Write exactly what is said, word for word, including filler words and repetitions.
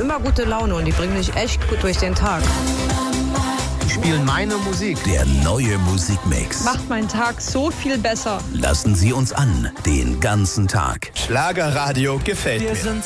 immer gute Laune und die bringen mich echt gut durch den Tag. Die spielen meine Musik. Der neue Musikmix. Macht meinen Tag so viel besser. Lassen Sie uns an, den ganzen Tag. Schlagerradio gefällt Wir mir. sind